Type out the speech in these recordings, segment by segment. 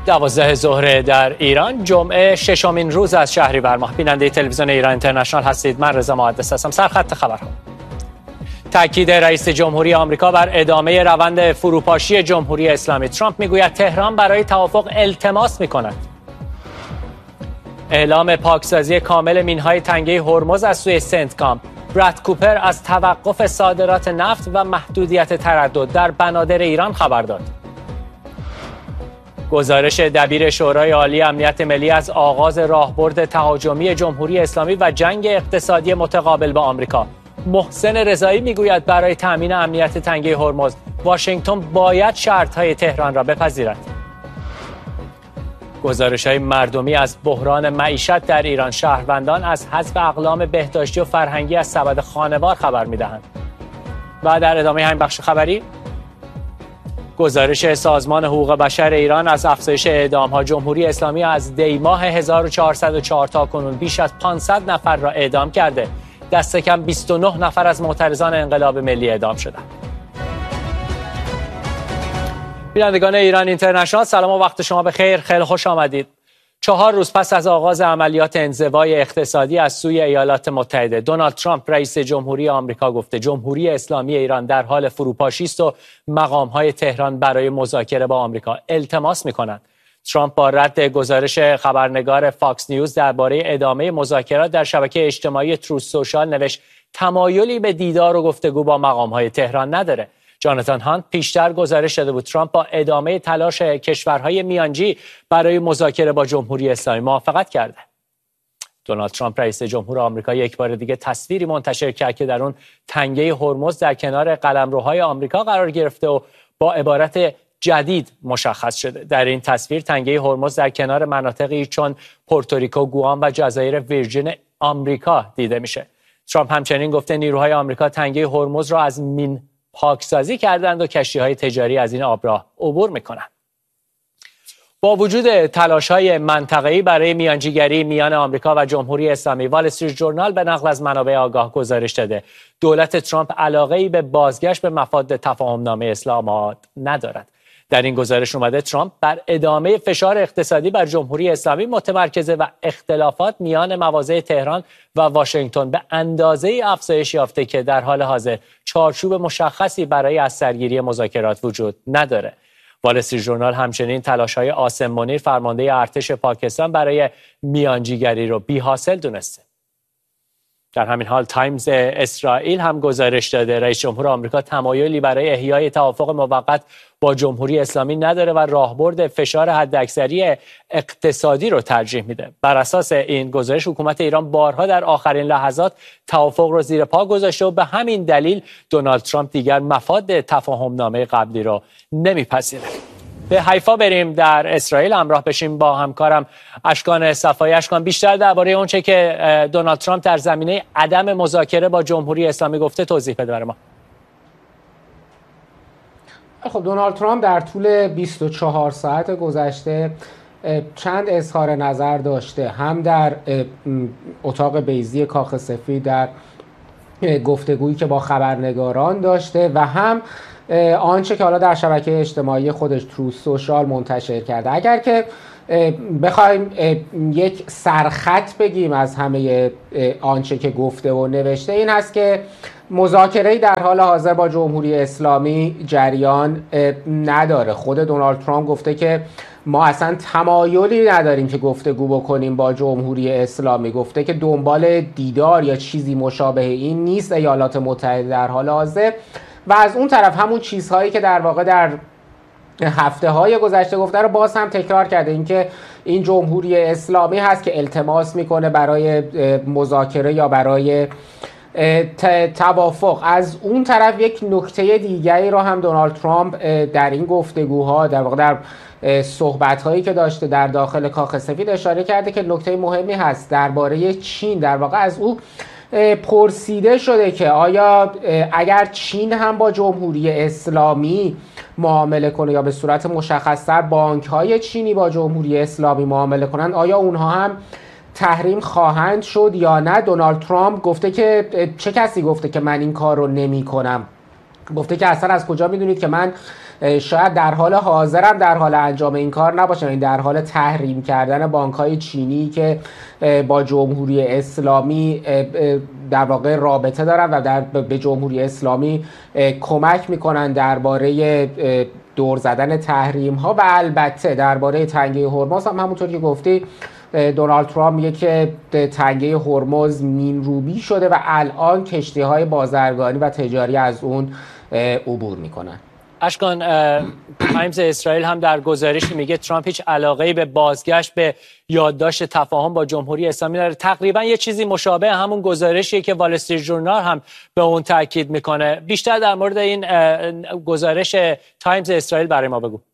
12 ظهر در ایران، جمعه ششمین روز از شهریور ماه. بیننده تلویزیون ایران اینترنشنال هستید. من رضا محدث هستم. سرخط خبرها: تاکید رئیس جمهوری آمریکا بر ادامه روند فروپاشی جمهوری اسلامی. ترامپ میگوید تهران برای توافق التماس میکند. اعلام پاکسازی کامل مینهای تنگه هرمز از سوی سنتکام. براد کوپر از توقف صادرات نفت و محدودیت تردد در بنادر ایران خبر داد. گزارش دبیر شورای عالی امنیت ملی از آغاز راهبرد تهاجمی جمهوری اسلامی و جنگ اقتصادی متقابل با آمریکا. محسن رضایی میگوید برای تأمین امنیت تنگه هرمز واشنگتن باید شرط‌های تهران را بپذیرد. گزارش‌های مردمی از بحران معیشت در ایران. شهروندان از حذف اقلام بهداشتی و فرهنگی از سبد خانوار خبر می‌دهند. و در ادامه همین بخش خبری، گزارش سازمان حقوق بشر ایران از افزایش اعدام‌ها. جمهوری اسلامی از دی‌ماه 1404 تا کنون بیش از 500 نفر را اعدام کرده. دست کم 29 نفر از معترضان انقلاب ملی اعدام شدند. بینندگان ایران اینترنشنال، سلام و وقت شما بخیر. خیلی خوش آمدید. 4 روز پس از آغاز عملیات انزوای اقتصادی از سوی ایالات متحده، دونالد ترامپ رئیس جمهوری آمریکا گفته جمهوری اسلامی ایران در حال فروپاشی است و مقام‌های تهران برای مذاکره با آمریکا التماس می‌کنند. ترامپ با رد گزارش خبرنگار فاکس نیوز درباره ادامه مذاکرات در شبکه اجتماعی تروث سوشال نوشت تمایلی به دیدار و گفتگو با مقام‌های تهران نداره. جاناتان هانت پیشتر گزارش داده بود ترامپ با ادامه تلاش کشورهای میانجی برای مذاکره با جمهوری اسلامی موافقت کرده. دونالد ترامپ رئیس جمهور آمریکا یک بار دیگه تصویری منتشر کرد که در اون تنگه هرمز در کنار قلمروهای آمریکا قرار گرفته و با عبارت جدید مشخص شده. در این تصویر تنگه هرمز در کنار مناطقی چون پورتوریکو، گوام و جزایر ویرجین آمریکا دیده میشه. ترامپ همچنین گفته نیروهای آمریکا تنگه هرمز را از مین پاکسازی کردند و کشتی‌های تجاری از این آبراه عبور می‌کنند. با وجود تلاش‌های منطقه‌ای برای میانجیگری میان آمریکا و جمهوری اسلامی، وال استریت ژورنال به نقل از منابع آگاه گزارش داده دولت ترامپ علاقه‌ای به بازگشت به مفاد تفاهم‌نامه اسلام آباد ندارد. در این گزارش اومده ترامپ بر ادامه فشار اقتصادی بر جمهوری اسلامی متمرکزه و اختلافات میان مواضع تهران و واشنگتن به اندازه‌ای افزایش یافته که در حال حاضر چارچوب مشخصی برای از سرگیری مذاکرات وجود نداره. وال استریت ژورنال همچنین تلاش‌های عاصم منیر فرمانده ارتش پاکستان برای میانجیگری رو بی‌حاصل دونسته. در همین حال تایمز اسرائیل هم گزارش داده رئیس جمهور آمریکا تمایلی برای احیای توافق موقت با جمهوری اسلامی نداره و راهبرد فشار حداکثری اقتصادی رو ترجیح میده. بر اساس این گزارش حکومت ایران بارها در آخرین لحظات توافق رو زیر پا گذاشته و به همین دلیل دونالد ترامپ دیگر مفاد تفاهم‌نامه قبلی رو نمیپذیره. به حیفا بریم در اسرائیل همراه بشیم با همکارم اشکان صفایی. اشکان، بیشتر درباره اونچه که دونالد ترامپ در زمینه عدم مذاکره با جمهوری اسلامی گفته توضیح بده برای ما. خب دونالد ترامپ در طول 24 ساعت گذشته چند اظهار نظر داشته، هم در اتاق بیضی کاخ سفید در گفتگویی که با خبرنگاران داشته و هم آنچه که حالا در شبکه اجتماعی خودش تروث سوشال منتشر کرده. اگر که بخوایم یک سرخط بگیم از همه آنچه که گفته و نوشته، این هست که مذاکره‌ای در حال حاضر با جمهوری اسلامی جریان نداره. خود دونالد ترامپ گفته که ما اصلا تمایلی نداریم که گفتگو بکنیم با جمهوری اسلامی. گفته که دنبال دیدار یا چیزی مشابه این نیست ایالات متحده در حال حاضر. و از اون طرف همون چیزهایی که در واقع در هفته‌های گذشته گفته رو باز هم تکرار کرده، اینکه این جمهوری اسلامی هست که التماس میکنه برای مذاکره یا برای توافق. از اون طرف یک نکته دیگری رو هم دونالد ترامپ در این گفتگوها، در واقع در صحبت‌هایی که داشته در داخل کاخ سفید اشاره کرده که نکته مهمی هست درباره چین. در واقع از او پرسیده شده که آیا اگر چین هم با جمهوری اسلامی معامله کنه یا به صورت مشخص‌تر بانک‌های چینی با جمهوری اسلامی معامله کنن، آیا اونها هم تحریم خواهند شد یا نه. دونالد ترامپ گفته که چه کسی گفته که من این کار رو نمی کنم. گفته که اصلا از کجا میدونید که من شاید در حال حاضر هم در حال انجام این کار نباشن، این در حال تحریم کردن بانک‌های چینی که با جمهوری اسلامی در واقع رابطه دارن و به جمهوری اسلامی کمک میکنن درباره دور زدن تحریم ها. و البته درباره تنگه هرمز هم همونطور که گفتی دونالد ترامپ میگه که تنگه هرمز مینروبی شده و الان کشتی های بازرگانی و تجاری از اون عبور میکنن. اشکان، تایمز اسرائیل هم در گزارشی میگه ترامپ هیچ علاقه‌ای به بازگشت به یادداشت تفاهم با جمهوری اسلامی نداره. تقریبا یه چیزی مشابه همون گزارشیه که وال استریت ژورنال هم به اون تاکید میکنه. بیشتر در مورد این گزارش تایمز اسرائیل برای ما بگو.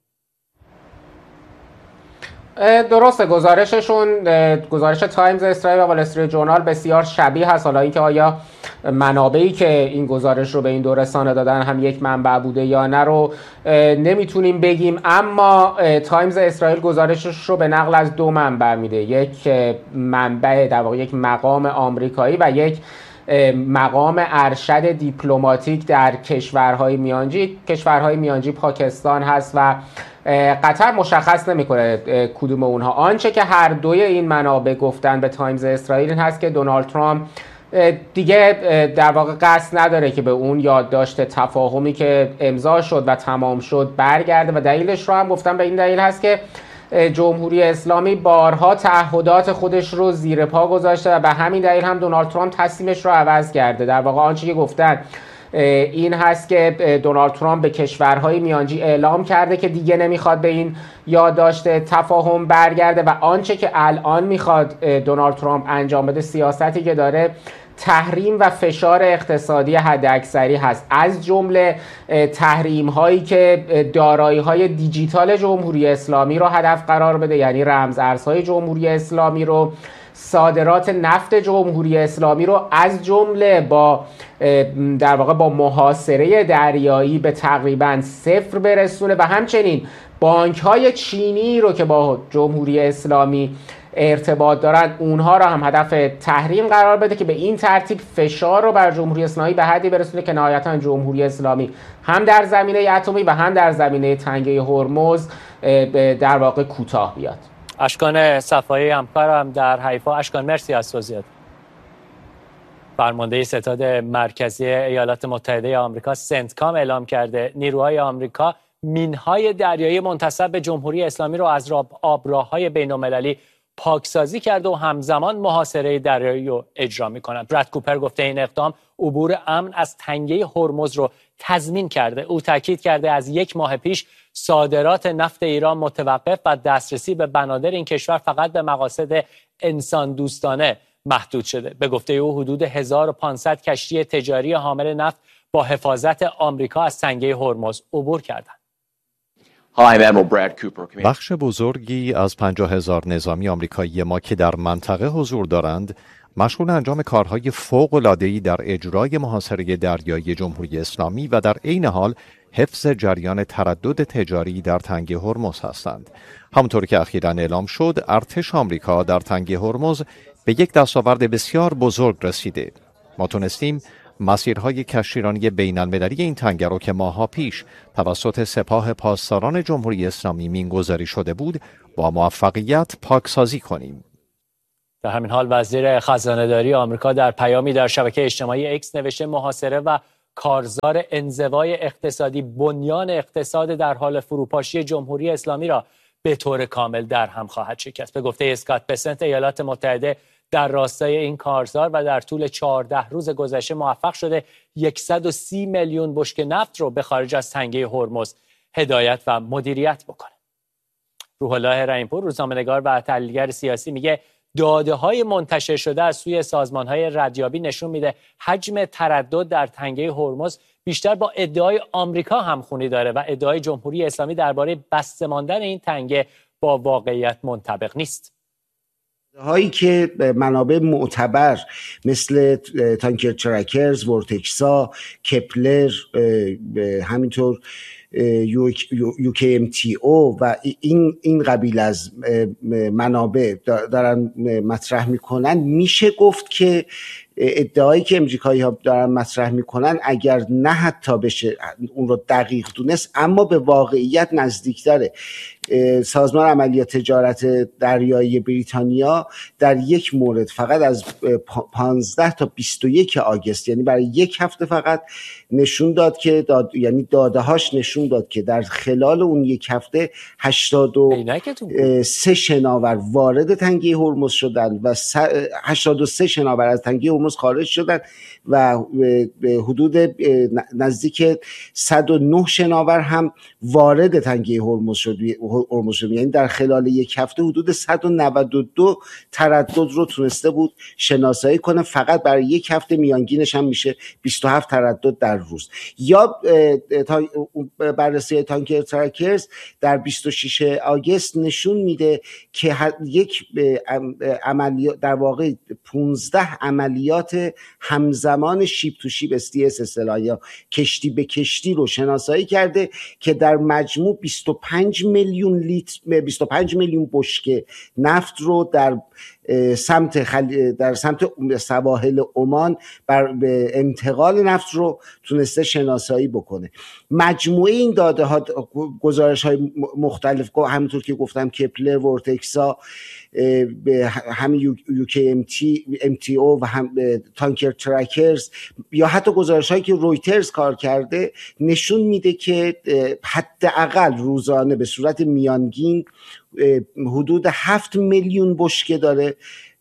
درسته، گزارش تایمز اسرائیل و وال استریت ژورنال بسیار شبیه هست. حالا اینکه آیا منابعی که این گزارش رو به این دو رسانه دادن هم یک منبع بوده یا نه رو نمیتونیم بگیم، اما تایمز اسرائیل گزارشش رو به نقل از دو منبع میده، یک منبع در واقع یک مقام آمریکایی و یک مقام ارشد دیپلماتیک در کشورهای میانجی پاکستان هست و قطر مشخص نمیکنه کدوم اونها. آنچه که هر دوی این منابع گفتن به تایمز اسرائیل این هست که دونالد ترامپ دیگه در واقع قصد نداره که به اون یادداشت تفاهمی که امضا شد و تمام شد برگرده و دلیلش رو هم گفتن به این دلیل هست که جمهوری اسلامی بارها تعهدات خودش رو زیر پا گذاشته و به همین دلیل هم دونالد ترامپ تصمیمش رو عوض کرده. در واقع آنچه که گفتن این هست که دونالد ترامپ به کشورهای میانجی اعلام کرده که دیگه نمیخواد به این یادداشت تفاهم برگرده و آنچه که الان میخواد دونالد ترامپ انجام بده، سیاستی که داره تحریم و فشار اقتصادی حداکثری هست، از جمله تحریم هایی که دارایی های دیجیتال جمهوری اسلامی رو هدف قرار بده، یعنی رمز ارزهای جمهوری اسلامی رو، صادرات نفت جمهوری اسلامی رو از جمله با در واقع با محاصره دریایی به تقریبا صفر برسونه و همچنین بانک‌های چینی رو که با جمهوری اسلامی ارتباط دارن اونها رو هم هدف تحریم قرار بده که به این ترتیب فشار رو بر جمهوری اسلامی به حدی برسونه که نهایتاً جمهوری اسلامی هم در زمینه اتمی و هم در زمینه تنگه هرمز در واقع کوتاه بیاد. اشکان صفایی همکارم در حیفا. اشکان مرسی از توضیحات. فرمانده ستاد مرکزی ایالات متحده آمریکا سنتکام اعلام کرده نیروهای آمریکا مینهای دریایی منتسب به جمهوری اسلامی رو از آبراههای بین‌المللی پاکسازی کرده و همزمان محاصره دریایی رو اجرا می‌کنند. براد کوپر گفته این اقدام عبور امن از تنگه هرمز رو تضمین کرده. او تاکید کرده از 1 ماه پیش صادرات نفت ایران متوقف و دسترسی به بنادر این کشور فقط به مقاصد انسان دوستانه محدود شده. به گفته او حدود 1500 کشتی تجاری حامل نفت با حفاظت آمریکا از تنگه هرمز عبور کردند. بخش بزرگی از 50,000 نظامی آمریکایی ما که در منطقه حضور دارند مشغول انجام کارهای فوق‌العاده‌ای در اجرای محاصره دریایی جمهوری اسلامی و در عین حال حفظ جریان تردد تجاری در تنگه هرمز هستند. همونطور که اخیراً اعلام شد، ارتش آمریکا در تنگه هرمز به یک دستاورد بسیار بزرگ رسیده. ما تونستیم مسیرهای کشتیرانی بین‌المللی این تنگه رو که ماه‌ها پیش توسط سپاه پاسداران جمهوری اسلامی مینگذاری شده بود با موفقیت پاکسازی کنیم. در همین حال وزیر خزانه‌داری آمریکا در پیامی در شبکه اجتماعی اکس نوشته محاصره و کارزار انزوای اقتصادی بنیان اقتصاد در حال فروپاشی جمهوری اسلامی را به طور کامل در هم خواهد شکست. به گفته اسکات بسنت ایالات متحده در راستای این کارزار و در طول 14 روز گذشته موفق شده 130 میلیون بشکه نفت رو به خارج از تنگه هرمز هدایت و مدیریت بکنه. روح الله رحیم‌پور روزنامه‌نگار و تحلیلگر سیاسی میگه داده‌های منتشر شده از سوی سازمان‌های ردیابی نشون میده حجم تردد در تنگه هرمز بیشتر با ادعای آمریکا همخونی داره و ادعای جمهوری اسلامی درباره بسته ماندن این تنگه با واقعیت منطبق نیست. هایی که منابع معتبر مثل تانکر ترکرز، ورتکسا، کپلر، همینطور UKMTO و این قبیل از منابع دارن مطرح میکنن، میشه گفت که ادعایی که امریکایی‌ها دارن مطرح میکنن اگر نه حتی بشه اون رو دقیق دونست، اما به واقعیت نزدیک داره. سازمان عملیات تجارت دریایی بریتانیا در یک مورد فقط از 15 تا 21 آگوست، یعنی برای یک هفته فقط، نشون داد که یعنی داده هاش نشون داد که در خلال اون یک هفته 83 شناور وارد تنگه هرمز شدند و 83 شناور از تنگه هرمز خارج شدند و حدود نزدیک 109 شناور هم وارد تنگه هرمز شد. یعنی در خلال یک هفته حدود 192 تردد رو تونسته بود شناسایی کنه. فقط برای یک هفته میانگینش هم میشه 27 تردد در روز. یا بررسی تانکر ترکرز در 26 آگوست نشون میده که یک عملیات، در واقع 15 عملیات همزمان شیب تو شیب STS اصطلاحاً یا کشتی به کشتی رو شناسایی کرده که در مجموع 25 میلیون بشکه نفت رو در سمت سواحل عمان به انتقال نفت رو تونسته شناسایی بکنه. مجموعه این داده ها، گزارش های مختلف، همونطور که گفتم کپلر، ورتکسا، همین UKMTO و هم تانکر ترکرز، یا حتی گزارش هایی که رویترز کار کرده، نشون میده که حداقل روزانه به صورت میانگین حدود 7 میلیون بشکه داره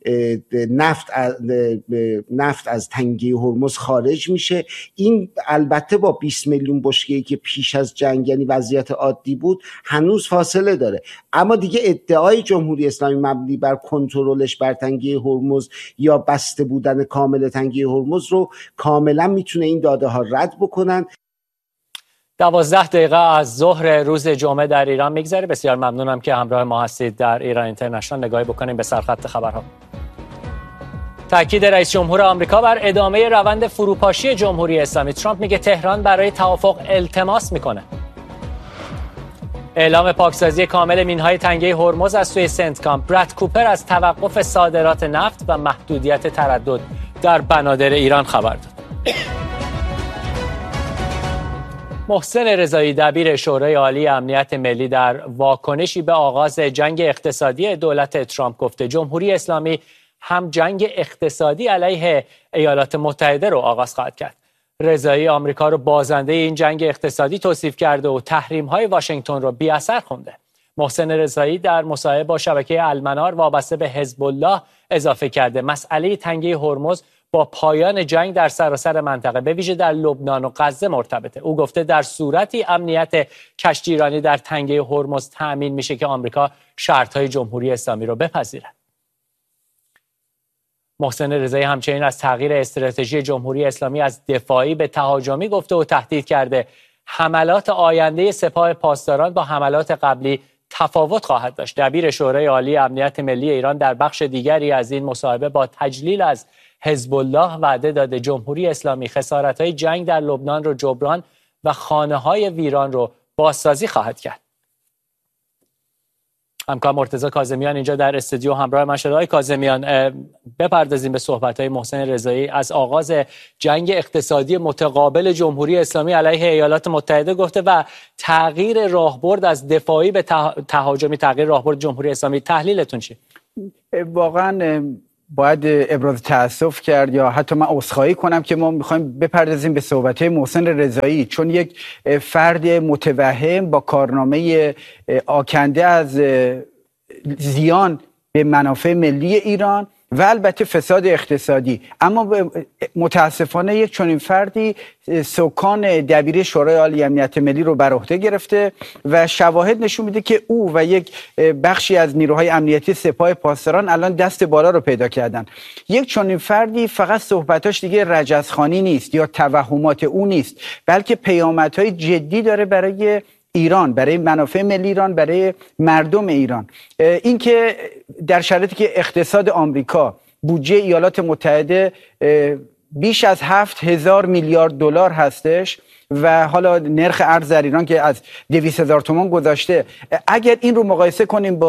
نفت از تنگه هرمز خارج میشه. این البته با 20 میلیون بشکه‌ای که پیش از جنگ یعنی وضعیت عادی بود هنوز فاصله داره. اما دیگه ادعای جمهوری اسلامی مبنی بر کنترلش بر تنگه هرمز یا بسته بودن کامل تنگه هرمز رو کاملا میتونه این داده ها رد بکنن. 12 دقیقه از ظهر روز جمعه در ایران میگذره. بسیار ممنونم که همراه ما هستید. در ایران اینترنشنال نگاهی بکنیم به سرخط خبرها. تاکید رئیس جمهور آمریکا بر ادامه روند فروپاشی جمهوری اسلامی. ترامپ میگه تهران برای توافق التماس میکنه. اعلام پاکسازی کامل مینهای تنگه هرمز از سوی سنتکام. براد کوپر از توقف صادرات نفت و محدودیت تردد در بنادر ایران خبر داد. محسن رضایی دبیر شورای عالی امنیت ملی در واکنشی به آغاز جنگ اقتصادی دولت ترامپ گفته جمهوری اسلامی هم جنگ اقتصادی علیه ایالات متحده رو آغاز خواهد کرد. رضایی آمریکا رو بازنده این جنگ اقتصادی توصیف کرده و تحریم‌های واشنگتن رو بی‌اثر خونده. محسن رضایی در مصاحبه با شبکه المنار وابسته به حزب الله اضافه کرده مسئله تنگه هرمز با پایان جنگ در سراسر منطقه به ویژه در لبنان و غزه مرتبطه. او گفته در صورتی امنیت کشتیرانی در تنگه هرمز تأمین میشه که آمریکا شرط‌های جمهوری اسلامی رو بپذیره. محسن رضایی همچنین از تغییر استراتژی جمهوری اسلامی از دفاعی به تهاجمی گفته و تهدید کرده حملات آینده سپاه پاسداران با حملات قبلی تفاوت خواهد داشت. دبیر شورای عالی امنیت ملی ایران در بخش دیگری از این مصاحبه با تجلیل از حزب الله وعده داده جمهوری اسلامی خسارت‌های جنگ در لبنان رو جبران و خانه‌های ویران رو بازسازی خواهد کرد. همکار مرتضی کاظمیان اینجا در استودیو همراه من شده. آقای کاظمیان، بپردازیم به صحبت‌های محسن رضایی. از آغاز جنگ اقتصادی متقابل جمهوری اسلامی علیه ایالات متحده گفته و تغییر راهبرد از دفاعی به تهاجمی، تغییر راهبرد جمهوری اسلامی. تحلیلتون چیه؟ واقعاً باید ابراز تأسف کرد یا حتی من عذرخواهی کنم که ما میخوایم بپردازیم به صحبت‌های محسن رضایی، چون یک فرد متوهم با کارنامه آکنده از زیان به منافع ملی ایران و البته فساد اقتصادی، اما متاسفانه یک چنین فردی سکان دبیر شورای عالی امنیت ملی رو بر عهده گرفته و شواهد نشون میده که او و یک بخشی از نیروهای امنیتی سپاه پاسداران الان دست بالا رو پیدا کردن. یک چنین فردی فقط صحبتاش دیگه رجزخوانی نیست یا توهمات او نیست، بلکه پیامدهای جدی داره برای ایران، برای منافع ملی ایران، برای مردم ایران. اینکه در شرایطی که اقتصاد آمریکا، بودجه ایالات متحده بیش از 7,000 میلیارد دلار هستش و حالا نرخ ارز در ایران که از 200,000 تومان گذشته، اگر این رو مقایسه کنیم با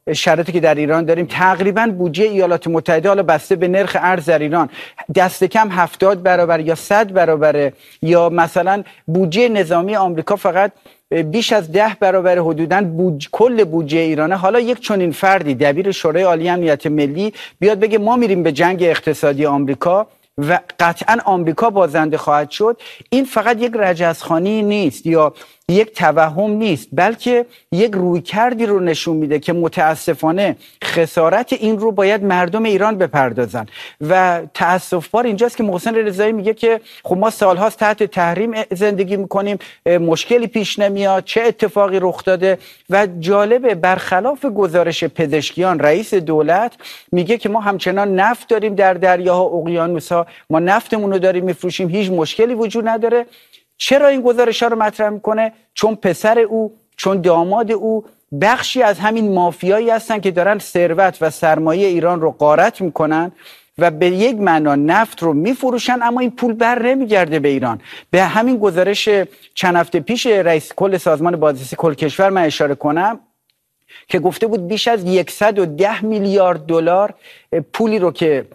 شرایطی که در ایران داریم تقریبا بودجه ایالات متحده حالا بسته به نرخ ارز در ایران دست کم 70 برابر یا 100 برابر، یا مثلا بودجه نظامی آمریکا فقط بیش از 10 برابر حدوداً کل بودجه ایرانه. حالا یک چنین فردی دبیر شورای عالی امنیت ملی بیاد بگه ما میریم به جنگ اقتصادی آمریکا و قطعاً آمریکا بازنده خواهد شد، این فقط یک رجزخوانی نیست یا یک توهم نیست، بلکه یک رویکردی رو نشون میده که متاسفانه خسارت این رو باید مردم ایران بپردازن. و تاسف بار اینجاست که محسن رضایی میگه که خب ما سالهاست تحت تحریم زندگی میکنیم، مشکلی پیش نمیاد، چه اتفاقی رخ داده. و جالبه برخلاف گزارش پزشکیان، رئیس دولت میگه که ما همچنان نفت داریم در دریاها، اقیانوسها، ما نفتمون رو داریم میفروشیم، هیچ مشکلی وجود نداره. چرا این گزارش‌ها رو مطرح میکنه؟ چون پسر او، چون داماد او بخشی از همین مافیایی هستن که دارن ثروت و سرمایه ایران رو غارت میکنن و به یک معنا نفت رو میفروشن، اما این پول بر نمیگرده به ایران. به همین گزارش چند هفته پیش رئیس کل سازمان بازرسی کل کشور من اشاره کنم که گفته بود بیش از 110 میلیارد دلار پولی رو که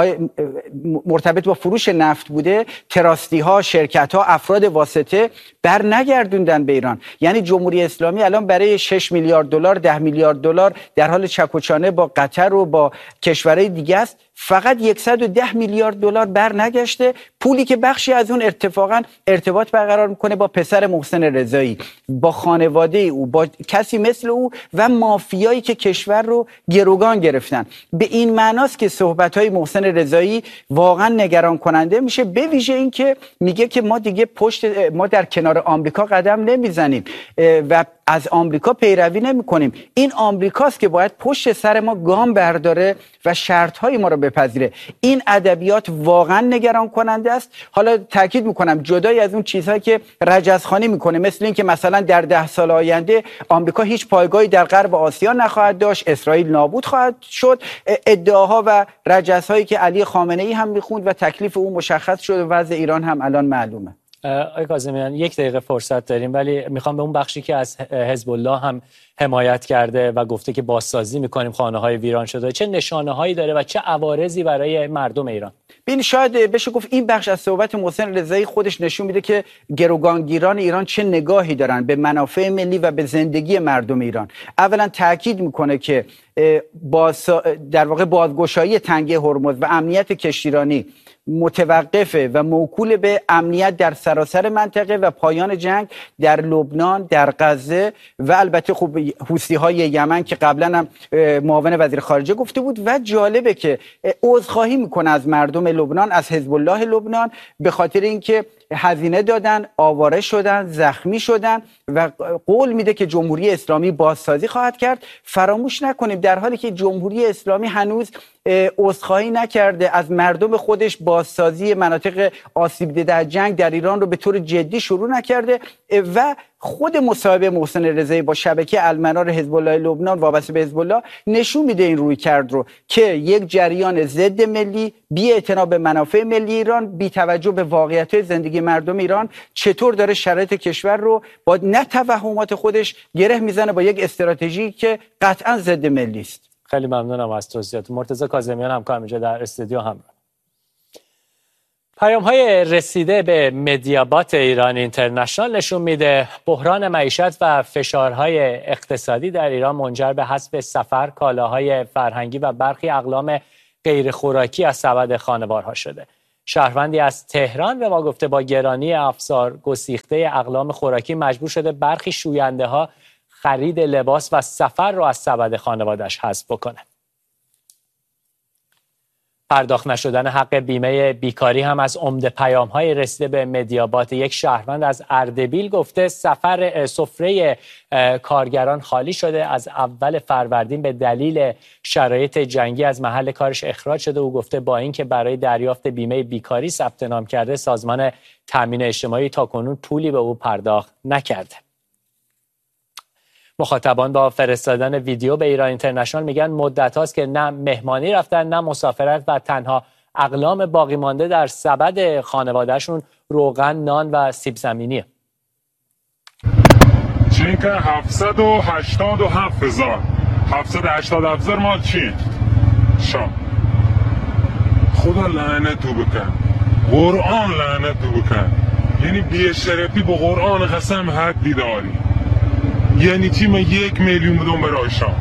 مرتبط با فروش نفت بوده، تراستی ها، شرکت ها، افراد واسطه بر نگردوندن به ایران. یعنی جمهوری اسلامی الان برای 6 میلیارد دلار، 10 میلیارد دلار در حال چک و چانه با قطر و با کشورهای دیگه است. فقط 110 میلیارد دلار بر نگشته، پولی که بخشی از اون اتفاقا ارتباط برقرار میکنه با پسر محسن رضایی، با خانواده او، با کسی مثل او و مافیایی که کشور رو گروگان گرفتن. به این معناست که صحبت‌های محسن رضایی واقعا نگران کننده میشه، به ویژه این که میگه که ما دیگه ما در کنار آمریکا قدم نمیزنیم و از آمریکا پیروی نمی‌کنیم. این آمریکاست که باید پشت سر ما گام برداره و شرط‌های ما رو بپذیره. این ادبیات واقعا نگران کننده است. حالا تاکید می‌کنم جدای از اون چیزهایی که رجزخوانی می‌کنه، مثل این که مثلا در 10 سال آینده آمریکا هیچ پایگاهی در غرب آسیا نخواهد داشت، اسرائیل نابود خواهد شد، ادعاها و رجزهایی که علی خامنه‌ای هم می‌خوند و تکلیف او مشخص شد و وضع ایران هم الان معلومه. آقای کاظمیان 1 دقیقه فرصت داریم، ولی میخوام به اون بخشی که از حزب الله هم حمایت کرده و گفته که بازسازی میکنیم خانه‌های ویران شده، چه نشانه‌هایی داره و چه عوارضی برای مردم ایران؟ ببین شاید بشه گفت این بخش از صحبت محسن رضایی خودش نشون میده که گروگانگیران ایران چه نگاهی دارن به منافع ملی و به زندگی مردم ایران. اولا تاکید میکنه که در واقع بازگشایی تنگه هرمز و امنیت کشتیرانی متوقفه و موکول به امنیت در سراسر منطقه و پایان جنگ در لبنان، در غزه و البته خب حوثی‌های یمن که قبلا هم معاون وزیر خارجه گفته بود. و جالبه که عذرخواهی میکنه از مردم لبنان، از حزب الله لبنان، به خاطر اینکه هزینه دادن، آواره شدن، زخمی شدن و قول میده که جمهوری اسلامی بازسازی خواهد کرد. فراموش نکنیم در حالی که جمهوری اسلامی هنوز عذرخواهی نکرده از مردم خودش، بازسازی مناطق آسیب دیده از جنگ در ایران رو به طور جدی شروع نکرده و خود مصاحبه محسن رضایی با شبکه المنار حزب الله لبنان وابسته به حزب الله نشون میده این رویکرد رو که یک جریان ضد ملی، بی‌اعتنا به منافع ملی ایران، بی توجه به واقعیت زندگی مردم ایران، چطور داره شرایط کشور رو با نه توهمات خودش گره میزنه با یک استراتژی که قطعا ضد ملی است. خیلی ممنونم از توضیحات. مرتضی کاظمیان همکارم اینجا در استودیو همراه. پیام‌های رسیده به مدیابات ایران اینترنشنال نشون میده بحران معیشت و فشارهای اقتصادی در ایران منجر به حذف سفر، کالاهای فرهنگی و برخی اقلام غیر خوراکی از سبد خانوارها شده. شهروندی از تهران به ما گفته با گرانی افزار گسیخته اقلام خوراکی مجبور شده برخی شوینده ها خرید لباس و سفر رو از سبد خانواده‌اش حذف بکنه. پرداخت نشدن حق بیمه بیکاری هم از عمده پیام‌های رسیده به مدیابات. یک شهروند از اردبیل گفته سفره کارگران خالی شده، از اول فروردین به دلیل شرایط جنگی از محل کارش اخراج شده. او گفته با اینکه برای دریافت بیمه بیکاری ثبت نام کرده، سازمان تامین اجتماعی تاکنون پولی به او پرداخت نکرده. مخاطبان با فرستادن ویدیو به ایران اینترنشنال میگن مدت هاست که نه مهمانی رفتن نه مسافرت و تنها اقلام باقی مانده در سبد خانوادهشون روغن، نان و سیب زمینیه. چین که 787,000 787 مال چی؟ شام. خدا لعنتو بکن، قرآن لعنتو بکن. یعنی بی‌شرفی با قرآن قسم حدی داری. یعنی چی؟ من 1 میلیون بدم برای شام.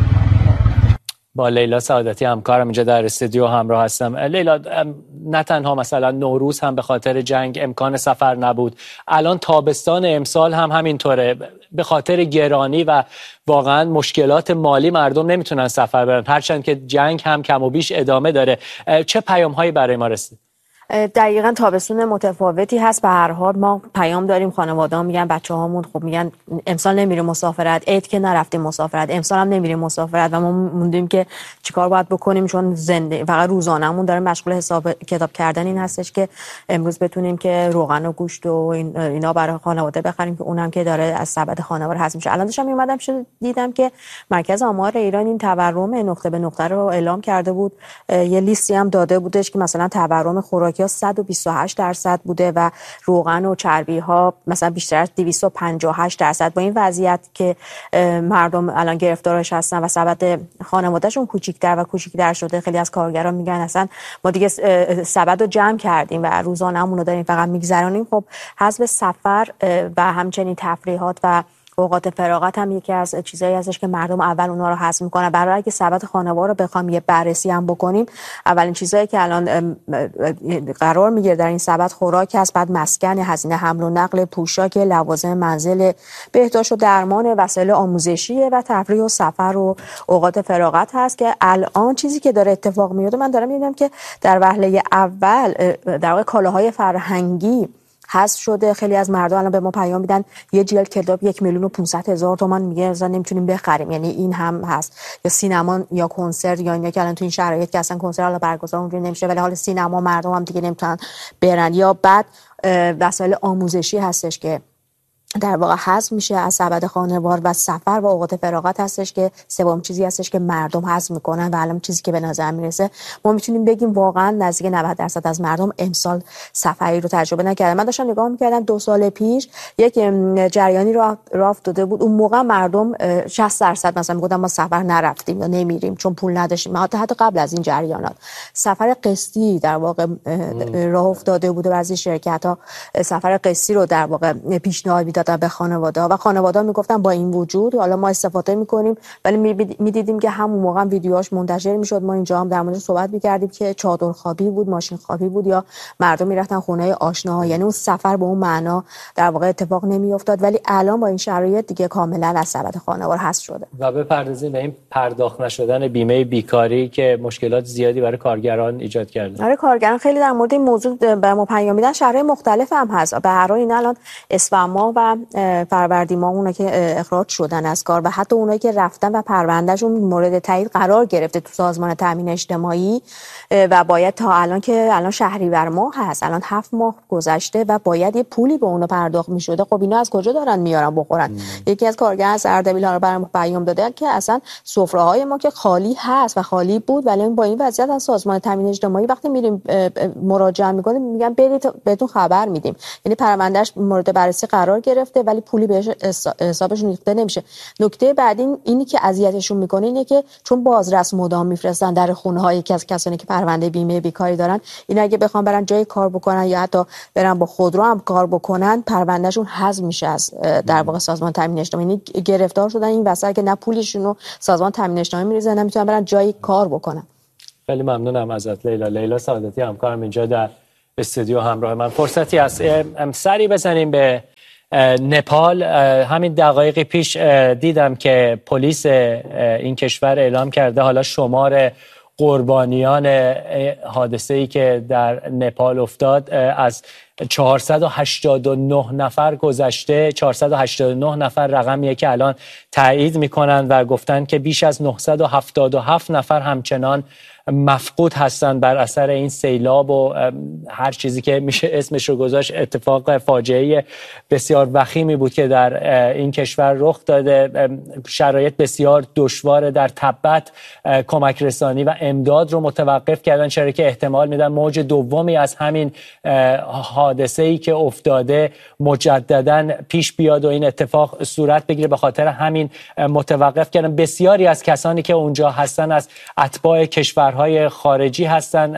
با لیلا سعادتی همکارم اینجا در استودیو همراه هستم. لیلا، نه تنها مثلا نوروز هم به خاطر جنگ امکان سفر نبود، الان تابستان امسال هم همینطوره، به خاطر گرانی و واقعا مشکلات مالی مردم نمیتونن سفر برن، هرچند که جنگ هم کم و بیش ادامه داره. چه پیام هایی برای ما رسید؟ دقیقاً تابستون متفاوتی هست. به هر حال ما پیام داریم، خانواده‌ها میگن، بچه‌هامون خب میگن امسال نمیریم مسافرت، عید که نرفتیم مسافرت، امسال هم نمیریم مسافرت و ما موندیم که چیکار باید بکنیم، چون زنده فقط روزانه‌مون داره مشغول حساب کتاب کردن این هستش که امروز بتونیم که روغن و گوشت و اینا برای خانواده بخریم که اونم که داره از سبد خانوار حذف میشه. الان داشتم اومدم دیدم که مرکز آمار ایران این تورم نقطه به نقطه رو اعلام کرده بود، یه لیستی هم داده بودش که مثلا تورم خوراکی 128% بوده و روغن و چربی ها مثلا بیشتر از 258%. با این وضعیت که مردم الان گرفتارش هستن و سبد خانوادهشون کوچیک‌تر و کوچیک‌تر شده، خیلی از کارگران میگن اصلا ما دیگه سبد رو جمع کردیم و روزانه‌مون رو داریم فقط میگذرونیم. خب حذف سفر و همچنین تفریحات و اوقات فراغت هم یکی از چیزایی هستش که مردم اول اونها رو حذف میکنن. برای اگه سبد خانوار رو بخوام یه بررسی هم بکنیم، اولین چیزایی که الان قرار میگیره در این سبد خوراک هست، بعد مسکن، هزینه حمل و نقل، پوشاک، لوازم منزل، بهداشت و درمان، وسایل آموزشی و تفریح و سفر و اوقات فراغت هست که الان چیزی که داره اتفاق میفته، من دارم میبینم که در وهله اول در واقع کالاهای فرهنگی حذف شده. خیلی از مردم الان به ما پیام میدن یه جلد کتاب 1,500,000 تومان میگه اصلا نمیتونیم بخریم، یعنی این هم هست. یا سینما یا کنسرت، یا اینا که الان تو این شرایط که اصلا کنسرت حالا برگزار اونجوری نمیشه ولی حالا سینما مردم هم دیگه نمیتونن برن. یا بعد وسایل آموزشی هستش که در واقع حذف میشه از سبد خانوار و سفر و اوقات فراغت هستش که سوم چیزی هستش که مردم حذف میکنن و الان چیزی که به نظر میرسه ما میتونیم بگیم واقعا نزدیک 90% از مردم امسال سفری رو تجربه نکردن. من داشتم نگاه میکردم 2 سال پیش یک جریانی راه افتاده بود، اون موقع مردم 60% مثلا میگفتن ما سفر نرفتیم یا نمیریم چون پول نداشتیم. حتی قبل از این جریانات سفر قسطی در واقع راه افتاده بود و بعضی شرکت‌ها سفر قسطی رو در واقع پیشنهاد دادن به خانواده‌ها و خانواده‌ها میگفتن با این وجود حالا ما استفاده می‌کنیم، ولی می‌دیدیم که همون موقع ویدیوهاش منتشر می‌شد. ما اینجا هم در موردش صحبت می‌کردیم که چادر خوابی بود، ماشین خوابی بود یا مردم میرفتن خونه آشناها، یعنی اون سفر به اون معنا در واقع اتفاق نمی‌افتاد. ولی الان با این شرایط دیگه کاملا از سبد خانوار حذف شده. و بپردازیم به این پرداخت نشدن بیمه بیکاری که مشکلات زیادی برای کارگران ایجاد کرده. آره، کارگران خیلی در مورد این موضوع به ما پیام میدن، شرایط مختلف هم هست. به هر حال این الان اسفند ماه و فروردین ماه اونا که اخراج شدن از کار و حتی اونایی که رفتن و پروندهشون مورد تایید قرار گرفته تو سازمان تامین اجتماعی و باید تا الان که الان شهریور ماه هست، الان 7 ماه گذشته و باید یه پولی به اونا پرداخت می‌شده. خب اینا از کجا دارن میارن بخورن؟ یکی از کارگران از اردبیل ها رو برام پیام داده که اصلا سفره‌های ما که خالی هست و خالی بود، ولی با این وضعیت از سازمان تامین اجتماعی وقتی میریم مراجعه می‌کنیم میگن برید بهتون خبر میدیم، یعنی پروندهش مورد بررسی قرار گرفته ولی پولی بهش حسابش ریخته نمیشه. نکته بعدی اینی که اذیتشون میکنه اینه که چون بازرس مدام میفرستن در خونه‌های کسانی که پرونده بیمه بیکاری دارن، اینا اگه بخوام برن جای کار بکنن یا حتی برن با خودرو هم کار بکنن، پروندهشون حذف میشه از در واقع سازمان تامین اجتماعی. یعنی گرفتار شدن این وسط که نه پولشون رو سازمان تامین اجتماعی میریزه نه میتونن برن جای کار بکنن. خیلی ممنونم ازت لیلا سعادتی، همکارم اینجا در استودیو همراه من. فرصتی هست سری بزنیم به نپال. همین دقایقی پیش دیدم که پلیس این کشور اعلام کرده حالا شمار قربانیان حادثه‌ای که در نپال افتاد از 489 نفر گذشته. 489 نفر رقمیه که الان تایید میکنن و گفتن که بیش از 977 نفر همچنان مفقود هستند بر اثر این سیلاب و هر چیزی که میشه اسمش رو گذاشت. اتفاق فاجعه بسیار وخیمی بود که در این کشور رخ داده. شرایط بسیار دشوار. در تبت کمک رسانی و امداد رو متوقف کردن، چرا که احتمال میدن موج دومی از همین حادثه‌ای که افتاده مجدداً پیش بیاد و این اتفاق صورت بگیره. به خاطر همین متوقف کردن. بسیاری از کسانی که اونجا هستن از اتباع کشورهای خارجی هستن.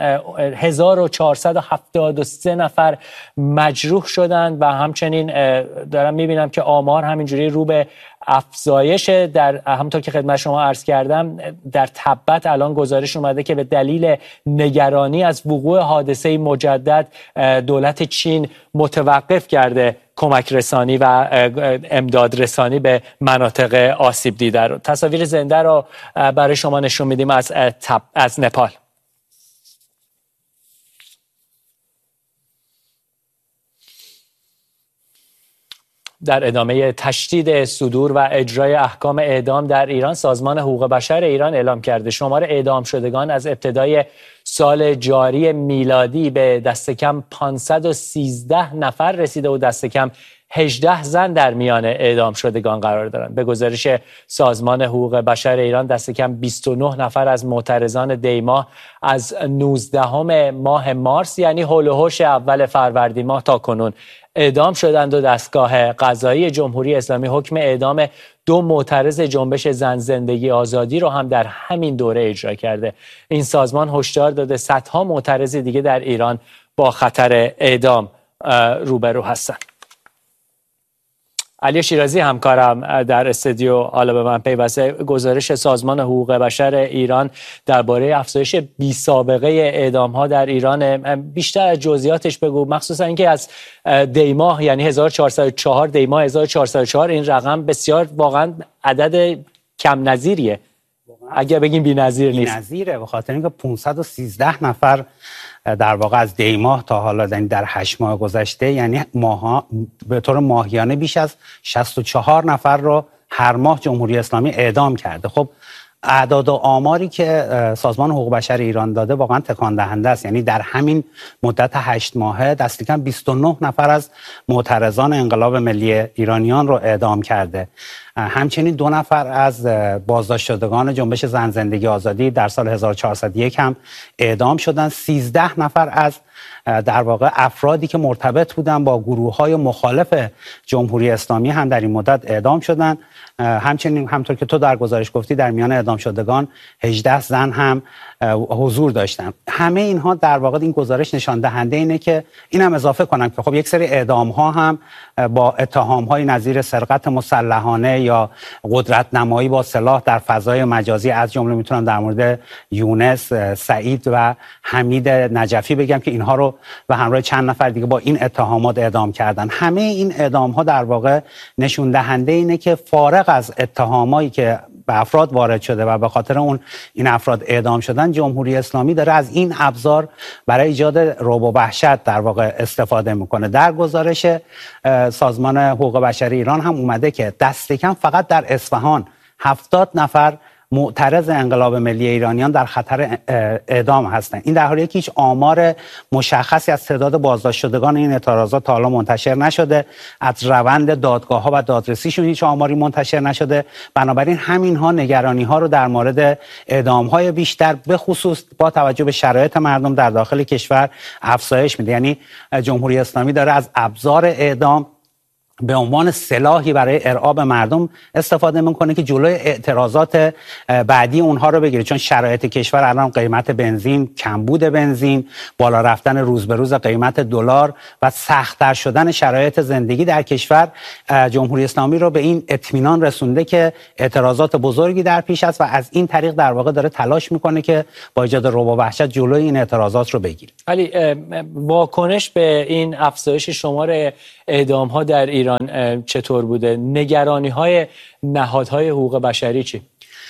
1473 نفر مجروح شدند و همچنین دارم میبینم که آمار همینجوری رو به افزایش. در همونطور که خدمت شما عرض کردم در تبت الان گزارش اومده که به دلیل نگرانی از وقوع حادثه مجدد دولت چین متوقف کرده کمک رسانی و امداد رسانی به مناطق آسیب دیده. تصاویر زنده رو برای شما نشون میدیم از نپال. در ادامه تشدید صدور و اجرای احکام اعدام در ایران، سازمان حقوق بشر ایران اعلام کرده شمار اعدام شدگان از ابتدای سال جاری میلادی به دست کم 513 نفر رسیده و دست کم 18 زن در میان اعدام شدگان قرار دارند. به گزارش سازمان حقوق بشر ایران دست کم 29 نفر از معترضان دیماه از 19 ماه مارس یعنی هول و هوش اول فروردین ماه تا کنون اعدام شدند و دستگاه قضایی جمهوری اسلامی حکم اعدام 2 معترض جنبش زن زندگی آزادی رو هم در همین دوره اجرا کرده. این سازمان هشدار داده صدها معترض دیگه در ایران با خطر اعدام روبرو هستند. علی شیرازی همکارم در استودیو حالا به من پیوسته. گزارش سازمان حقوق بشر ایران درباره افزایش بی سابقه اعدام ها در ایران، بیشتر از جزئیاتش بگو، مخصوصا اینکه از دیماه یعنی 1404 دیماه 1404 این رقم بسیار واقعا عدد کم نظیریه، اگه بگیم بی‌نظیر نیست. بی‌نظیره به خاطر اینکه 513 نفر در واقع از دیماه تا حالا در 8 ماه گذشته، یعنی به طور ماهیانه بیش از 64 نفر رو هر ماه جمهوری اسلامی اعدام کرده. خب اعداد و آماری که سازمان حقوق بشر ایران داده واقعا تکان دهنده است. یعنی در همین مدت 8 ماهه دست کم 29 نفر از معترضان انقلاب ملی ایرانیان رو اعدام کرده. همچنین 2 نفر از بازداشت شدگان جنبش زن زندگی آزادی در سال 1401 هم اعدام شدند. 13 نفر از در واقع افرادی که مرتبط بودن با گروه‌های مخالف جمهوری اسلامی هم در این مدت اعدام شدند. همچنین همطور که تو در گزارش گفتی در میان اعدام شدگان 18 زن هم حضور داشتن. همه اینها در واقع این گزارش نشان دهنده اینه که اینم اضافه کنم که خب یک سری اعدام ها هم با اتهام های نظیر سرقت مسلحانه یا قدرت نمایی با سلاح در فضای مجازی، از جمله میتونم در مورد یونس، سعید و حمید نجفی بگم که اینها رو به همراه چند نفر دیگه با این اتهامات اعدام کردن. همه این اعدام ها در واقع نشون دهنده اینه که فارغ از اتهامایی که به افراد وارد شده و به خاطر اون این افراد اعدام شدن، جمهوری اسلامی داره از این ابزار برای ایجاد رعب و وحشت در واقع استفاده میکنه. در گزارش سازمان حقوق بشر ایران هم اومده که دست کم فقط در اصفهان 70 نفر معترض انقلاب ملی ایرانیان در خطر اعدام هستند. این در حالیه که هیچ آمار مشخصی از تعداد بازداشت شدگان این اعتراضات تا حالا منتشر نشده، از روند دادگاه‌ها و دادرسیشون هیچ آماری منتشر نشده. بنابراین همین‌ها نگرانی‌ها رو در مورد اعدام‌های بیشتر به خصوص با توجه به شرایط مردم در داخل کشور افزایش میده. یعنی جمهوری اسلامی داره از ابزار اعدام به عنوان سلاحی برای ارعاب مردم استفاده میکنه که جلوی اعتراضات بعدی اونها رو بگیره. چون شرایط کشور الان قیمت بنزین، کمبود بنزین، بالا رفتن روز به روز قیمت دلار و سخت‌تر شدن شرایط زندگی در کشور جمهوری اسلامی رو به این اطمینان رسونده که اعتراضات بزرگی در پیش است و از این طریق در واقع داره تلاش میکنه که با ایجاد رعب و وحشت جلوی این اعتراضات رو بگیره. ولی واکنش به این افزایش شمار اعدام‌ها در ایران چطور بوده؟ نگرانی‌های نهادهای حقوق بشری چی؟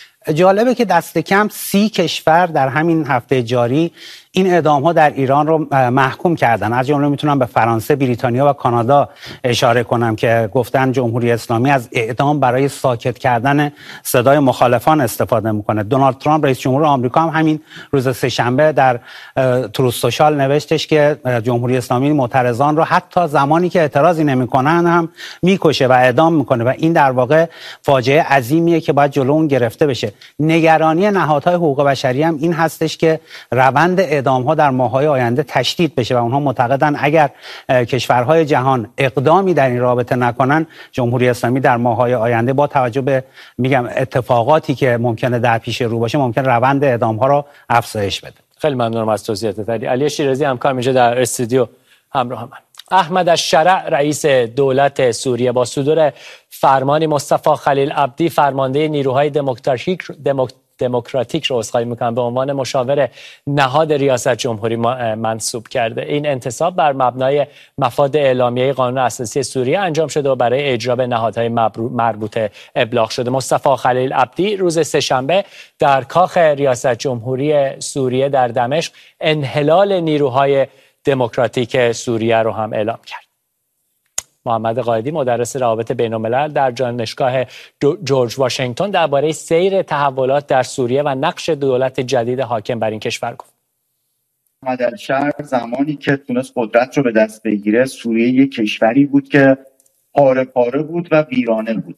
جالبه که دست کم 30 کشور در همین هفته جاری این اعدام‌ها در ایران رو محکوم کردن. از جمله میتونم به فرانسه، بریتانیا و کانادا اشاره کنم که گفتن جمهوری اسلامی از اعدام برای ساکت کردن صدای مخالفان استفاده میکنه. دونالد ترامپ رئیس جمهور آمریکا هم همین روز سه‌شنبه در تروث سوشال نوشتش که جمهوری اسلامی معترضان رو حتی زمانی که اعتراضی نمیکنن هم میکشه و اعدام میکنه و این در واقع فاجعه عظیمیه که باید جلو اون گرفته بشه. نگرانی نهادهای حقوق بشری هم این هستش که روند اعدام‌ها در ماه‌های آینده تشدید بشه و اونها معتقدن اگر کشورهای جهان اقدامی در این رابطه نکنن، جمهوری اسلامی در ماه‌های آینده با توجه به اتفاقاتی که ممکنه در پیش رو باشه ممکن روند اعدام‌ها را افزایش بده. خیلی ممنونم از توضیحاتت. علی شیرازی همکارم اینجا در استودیو همراه من. احمد الشرع رئیس دولت سوریه با صدور فرمانی مصطفی خلیل عبدی فرمانده نیروهای دموکراتیک رو عذرخواهی میکنم به عنوان مشاور نهاد ریاست جمهوری منصوب کرده. این انتصاب بر مبنای مفاد اعلامیه قانون اساسی سوریه انجام شده و برای اجرا به نهادهای مربوطه ابلاغ شده. مصطفی خلیل عبدی روز سه‌شنبه در کاخ ریاست جمهوری سوریه در دمشق انحلال نیروهای دموکراتیک سوریه رو هم اعلام کرد. محمد قائدی مدرس روابط بین‌الملل در دانشگاه جورج واشنگتن درباره سیر تحولات در سوریه و نقش دولت جدید حاکم بر این کشور گفت. احمد الشرع زمانی که تونست قدرت رو به دست بگیره، سوریه یک کشوری بود که پاره پاره بود و ویرانه بود.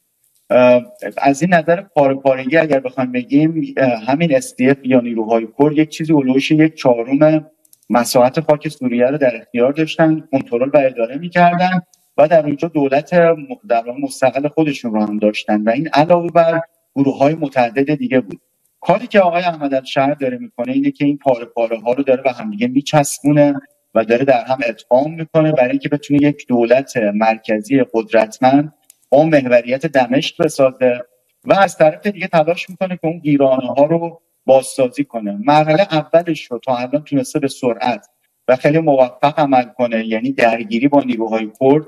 از این نظر پاره پارگی اگر بخوایم بگیم، همین SDF یا نیروهای کرد یک چیزی اولوش 1/4 مساحت خاک سوریه رو در اختیار داشتن، کنترل و اداره می‌کردن و در اونجا دولت در مستقل خودشون رو هم داشتن و این علاوه بر گروه‌های متعدد دیگه بود. کاری که آقای احمد الشرع داره میکنه اینه که این پاره پاره ها رو داره به هم دیگه میچسبونه و داره در هم ادغام میکنه برای اینکه بتونه یک دولت مرکزی قدرتمند با محوریت دمشق بسازه و از طرف دیگه تلاش میکنه که اون ویرانه ها رو بازسازی کنه. مرحله اولش رو تا الان تونسته به سرعت و خیلی موفق عمل کنه، یعنی درگیری با نیروهای کرد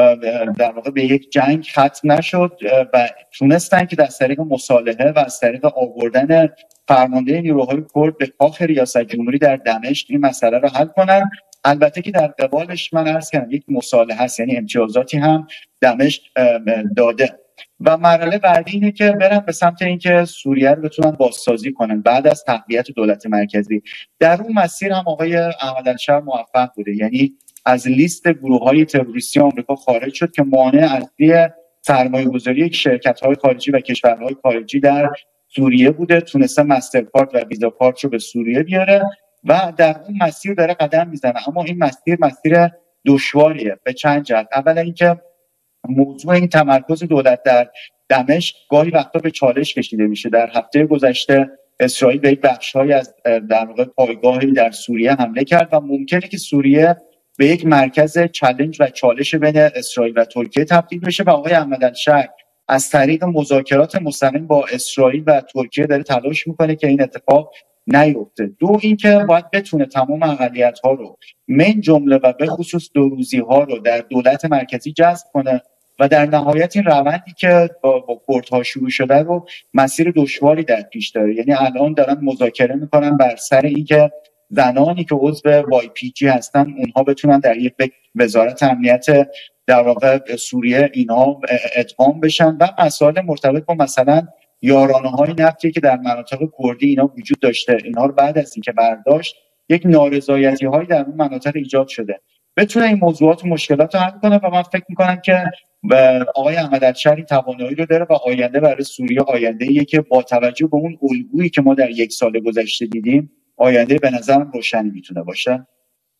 در واقع به یک جنگ ختم نشد و تونستن که از طریق مصالحه و از طریق آوردن فرمانده نیروهای کرد به کاخ ریاست جمهوری در دمشق این مسئله رو حل کنن. البته که در قبالش من عرض کردم یک مصالحه است، یعنی امتیازاتی هم دمشق داده و مرحله بعدی اینه که برن به سمت اینکه سوریه رو بتونن بازسازی کنن بعد از تقویت دولت مرکزی. در اون مسیر هم آقای احمد الشرع موفق بوده، یعنی از لیست گروه‌های تروریستی آمریکا خارج شد که مانع اصلی سرمایه‌گذاری شرکت‌های خارجی و کشورهای خارجی در سوریه بوده. تونسته مسترکارد و ویزا کارت رو به سوریه بیاره و در اون مسیر داره قدم میزنه. اما این مسیر دشواریه به چند جهت. اولا اینکه موضوع این تمرکز دولت در دمشق گاهی وقتا به چالش کشیده میشه. در هفته گذشته اسرائیل به یک بخش‌های از در واقع پایگاهی در سوریه حمله کرد و ممکنه که سوریه به یک مرکز چالش و چالش بین اسرائیل و ترکیه تبدیل بشه و آقای احمد الشرع از طریق مذاکرات مستقیم با اسرائیل و ترکیه داره تلاش میکنه که این اتفاق نیفته. دو اینکه باید بتونه تمام اقلیت‌ها رو من جمله و به خصوص دوروزی‌ها رو در دولت مرکزی جذب کنه و در نهایت این روندی که با کردها شروع شده رو مسیر دشواری در پیش داره. یعنی الان دارن مذاکره میکنن بر سر اینکه زنانی که عضو YPG هستن اونها بتونن در یک وزارت امنیت در واقع سوریه اینها ادغام بشن و مسائل مرتبط با مثلا یارانه‌های نفتی که در مناطق کردی اینا وجود داشته، اینها رو بعد از اینکه برداشت یک نارضایتی‌هایی در اون مناطق ایجاد شده بتونه این موضوعات و مشکلات رو حل کنه و من فکر می‌کنم که آقای احمد الشرع توانایی رو داره و آینده برای سوریه آینده‌ایه که با توجه به اون الگویی که ما در یک سال گذشته دیدیم آینده به نظرم روشنی میتونه باشه.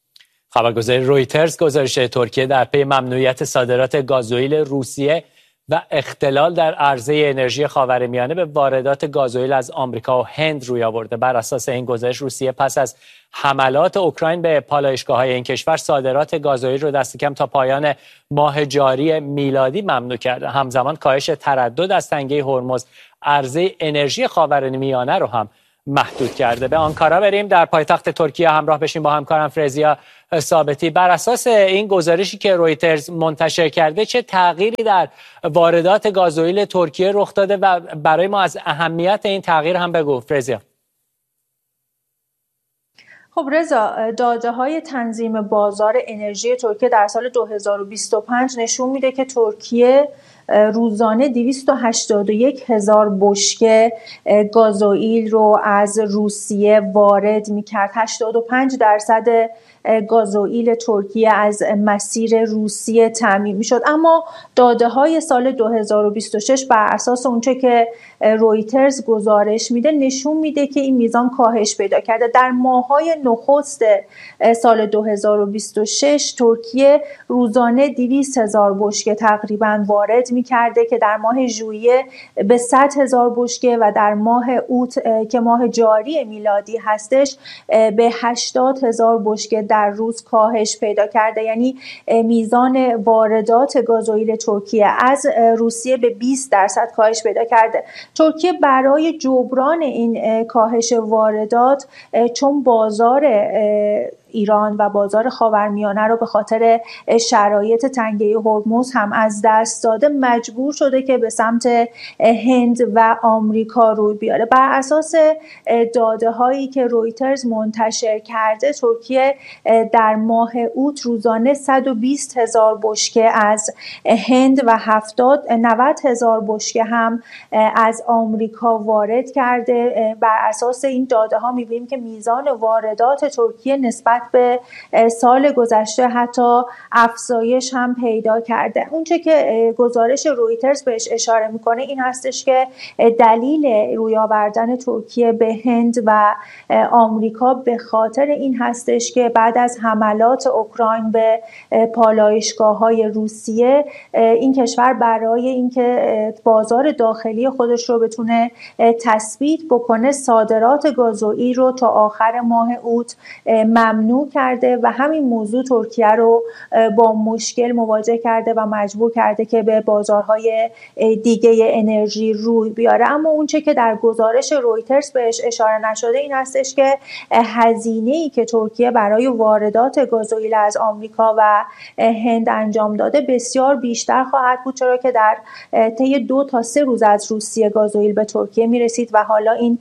خبرگزاری رویترز گزارش ترکیه در پی ممنوعیت صادرات گازوئیل روسیه و اختلال در عرضه انرژی خاورمیانه به واردات گازوئیل از آمریکا و هند روی آورده. بر اساس این گزارش روسیه پس از حملات اوکراین به پالایشگاه‌های این کشور صادرات گازوئیل رو دست کم تا پایان ماه جاری میلادی ممنوع کرده. همزمان کاهش تردد از تنگه هرمز عرضه انرژی خاورمیانه رو هم محدود کرده. به آنکارا بریم، در پایتخت ترکیه همراه بشیم با همکارم فرزیا ثابتی. بر اساس این گزارشی که رویترز منتشر کرده چه تغییری در واردات گازوئیل ترکیه رخ داده و برای ما از اهمیت این تغییر هم بگو فرزیا. خب رضا، داده‌های تنظیم بازار انرژی ترکیه در سال 2025 نشون میده که ترکیه روزانه 281,000 بشکه گازوئیل رو از روسیه وارد می‌کرد. 85% گازوئیل ترکیه از مسیر روسیه تامین می‌شد. اما داده‌های سال 2026 بر اساس اونچه که رویترز گزارش میده نشون میده که این میزان کاهش پیدا کرده. در ماه‌های نخست سال 2026 ترکیه روزانه 200,000 بشکه تقریبا وارد میکرده که در ماه ژوئیه به 100,000 بشکه و در ماه اوت که ماه جاری میلادی هستش به 80,000 بشکه در روز کاهش پیدا کرده. یعنی میزان واردات گازوئیل ترکیه از روسیه به 20% کاهش پیدا کرده. ترکیه برای جبران این کاهش واردات چون بازار ایران و بازار خاورمیانه رو به خاطر شرایط تنگه هرمز هم از دست داده مجبور شده که به سمت هند و آمریکا روی بیاره. بر اساس داده هایی که رویترز منتشر کرده ترکیه در ماه اوت روزانه 120,000 بشکه از هند و 90,000 بشکه هم از آمریکا وارد کرده. بر اساس این داده ها می‌بینیم که میزان واردات ترکیه نسبت به سال گذشته حتی افزایش هم پیدا کرده. اونچه که گزارش رویترز بهش اشاره میکنه این هستش که دلیل روی آوردن ترکیه به هند و آمریکا به خاطر این هستش که بعد از حملات اوکراین به پالایشگاه‌های روسیه این کشور برای اینکه بازار داخلی خودش رو بتونه تثبیت بکنه صادرات گازوئیل رو تا آخر ماه اوت ممنوع کرده و همین موضوع ترکیه رو با مشکل مواجه کرده و مجبور کرده که به بازارهای دیگه انرژی روی بیاره. اما اونچه که در گزارش رویترز بهش اشاره نشده این هستش که هزینه‌ای که ترکیه برای واردات گازوئیل از آمریکا و هند انجام داده بسیار بیشتر خواهد بود، چرا که در طی 2 تا 3 روز از روسیه گازوئیل به ترکیه میرسید و حالا این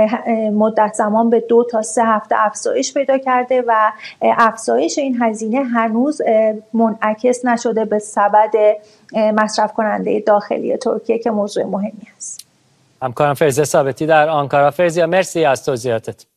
مدت زمان به 2 تا 3 هفته افزایش پیدا کرده و افزایش این هزینه هنوز منعکس نشده به سبد مصرف کننده داخلی ترکیه که موضوع مهمی است. همکارم فریزه ثابتی در آنکارا. فریزه مرسی از توضیحاتت.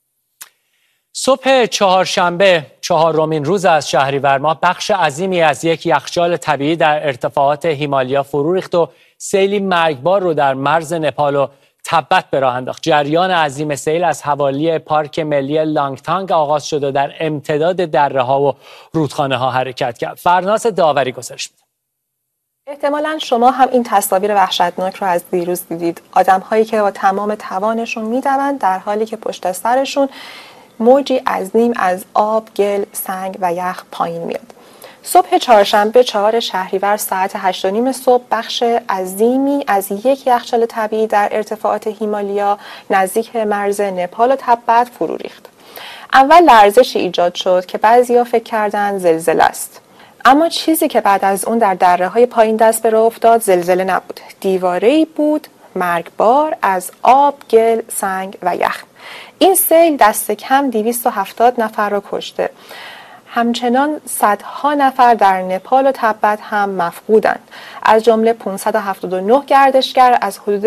صبح چهارشنبه 4مین روز از شهریور ماه بخش عظیمی از یک یخچال طبیعی در ارتفاعات هیمالیا فرو ریخت و سیلی مرگبار رو در مرز نپال و تبت به راه انداخت. جریان عظیم سیل از حوالی پارک ملی لانگتانگ آغاز شد و در امتداد دره‌ها و رودخانه ها حرکت کرد. فرناس داوری گزارش میده. احتمالاً شما هم این تصاویر وحشتناک رو از دیروز دیدید. آدم‌هایی که با تمام توانشون میدوند در حالی که پشت سرشون موجی عظیم از آب، گل، سنگ و یخ پایین میاد. صبح چهارشنبه 4 شهریور ساعت 8:30 صبح بخش عظیمی از یک یخچال طبیعی در ارتفاعات هیمالیا نزدیک مرز نپال و تبت فرو ریخت. اول لرزشی ایجاد شد که بعضیا فکر کردند زلزله است. اما چیزی که بعد از اون در دره‌های پایین دست به راه افتاد زلزله نبود. دیواره‌ای بود مرگبار از آب، گل، سنگ و یخ. این سیل دست کم 270 نفر را کشته. همچنان صدها نفر در نپال و تبت هم مفقودند، از جمله 579 گردشگر از حدود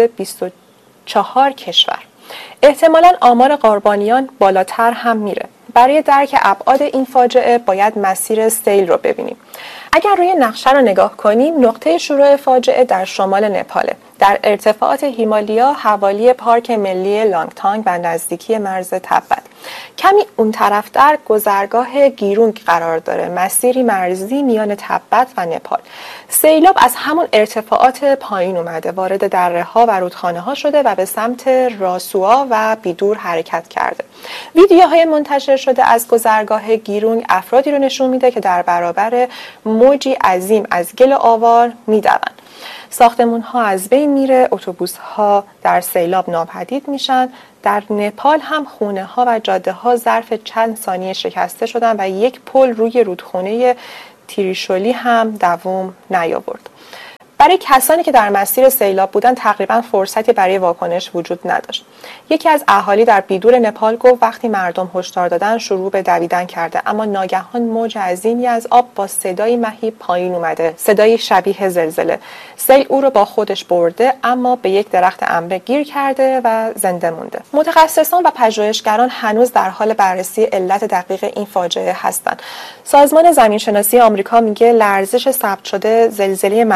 24 کشور. احتمالاً آمار قربانیان بالاتر هم میره. برای درک ابعاد این فاجعه باید مسیر سیل رو ببینیم. اگر روی نقشه رو نگاه کنیم نقطه شروع فاجعه در شمال نپاله، در ارتفاعات هیمالیا حوالی پارک ملی لانگتانگ و نزدیکی مرز تبت. کمی اون طرفتر گذرگاه گیرونگ قرار داره، مسیری مرزی میان تبت و نپال. سیلاب از همون ارتفاعات پایین اومده، وارد دره‌ها و رودخانه‌ها شده و به سمت راسوآ و بیدور حرکت کرده. ویدیوهای منتشر شده از گذرگاه گیرونگ افرادی رو نشون میده که در برابر موجی عظیم از گل آوار میدوند. ساختمان‌ها از بین میره، اتوبوس‌ها در سیلاب ناپدید میشن. در نپال هم خونه‌ها و جاده‌ها ظرف چند ثانیه شکسته شدن و یک پل روی رودخونه تریشولی هم دوام نیاورد. برای کسانی که در مسیر سیلاب بودن تقریبا فرصتی برای واکنش وجود نداشت. یکی از اهالی در بیدور نپال گفت وقتی مردم هشدار دادن شروع به دویدن کرده، اما ناگهان موج عظیمی از آب با صدای مهیب پایین اومده، صدای شبیه زلزله. سیل او رو با خودش برده اما به یک درخت انبه گیر کرده و زنده مونده. متخصصان و پژوهشگران هنوز در حال بررسی علت دقیق این فاجعه هستند. سازمان زمینشناسی آمریکا میگه لرزش ثبت شده زلزله معمولی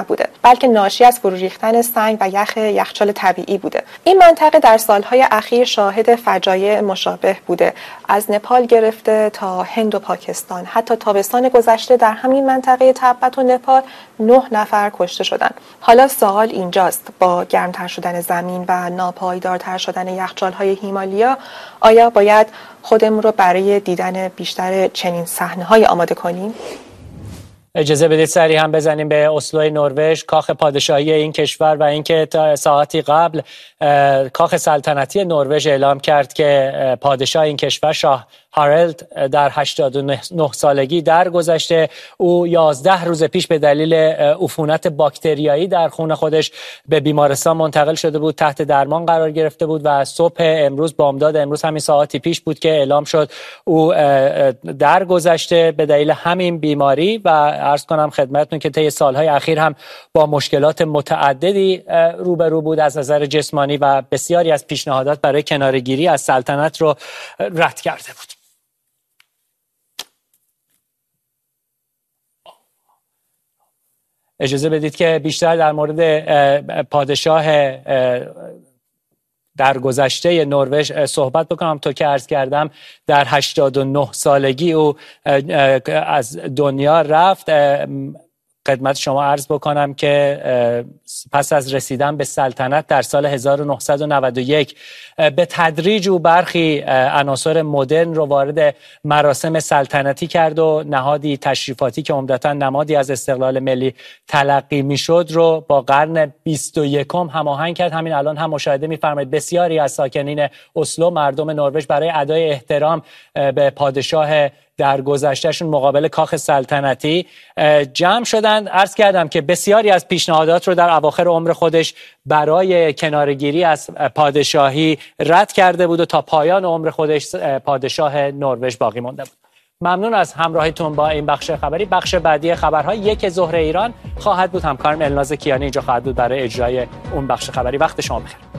نبوده، بلکه ناشی از فرو ریختن سنگ و یخچال طبیعی بوده. این منطقه در سالهای اخیر شاهد فجایع مشابه بوده، از نپال گرفته تا هند و پاکستان. حتی تابستان گذشته در همین منطقه تبت و نپال 9 نفر کشته شدند. حالا سوال اینجاست، با گرمتر شدن زمین و ناپایدارتر شدن یخچال‌های هیمالیا، آیا باید خودمون رو برای دیدن بیشتر چنین صحنه‌های آماده کنیم؟ اجازه بدید سری هم بزنیم به اسلو نروژ، کاخ پادشاهی این کشور، و اینکه تا ساعتی قبل کاخ سلطنتی نروژ اعلام کرد که پادشاه این کشور شاه هارالد در 89 سالگی درگذشته. او 11 روز پیش به دلیل عفونت باکتریایی در خون خودش به بیمارستان منتقل شده بود، تحت درمان قرار گرفته بود و صبح امروز، بامداد امروز، همین ساعتی پیش بود که اعلام شد او درگذشته به دلیل همین بیماری. و عرض کنم خدمتتون که طی سالهای اخیر هم با مشکلات متعددی روبرو بود از نظر جسمانی و بسیاری از پیشنهادات برای کناره‌گیری از سلطنت رو رد کرده بود. اجازه بدید که بیشتر در مورد پادشاه در گذشته نروژ صحبت بکنم. تو که عرض کردم در 89 سالگی او از دنیا رفت. خدمت شما عرض بکنم که پس از رسیدن به سلطنت در سال 1991 به تدریج او برخی عناصر مدرن رو وارد مراسم سلطنتی کرد و نهادی تشریفاتی که عمدتاً نمادی از استقلال ملی تلقی میشد رو با قرن 21 هماهنگ کرد. همین الان هم مشاهده می‌فرمایید بسیاری از ساکنین اسلو، مردم نروژ، برای ادای احترام به پادشاه در گذشتهشون مقابل کاخ سلطنتی جمع شدند. عرض کردم که بسیاری از پیشنهادات رو در اواخر عمر خودش برای کناره‌گیری از پادشاهی رد کرده بود و تا پایان عمر خودش پادشاه نروژ باقی مانده بود. ممنون از همراهیتون با این بخش خبری. بخش بعدی خبرها 1 ظهر ایران خواهد بود. همکارم الناز کیانی اینجا خواهد بود برای اجرای اون بخش خبری. وقت شما بخیر.